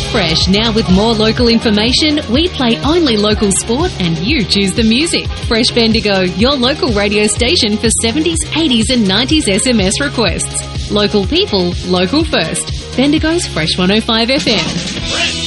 Fresh, now with more local information. We play only local sport and you choose the music. Fresh Bendigo, your local radio station for 70s, 80s and 90s SMS requests. Local people, local first. Bendigo's Fresh 105 FM.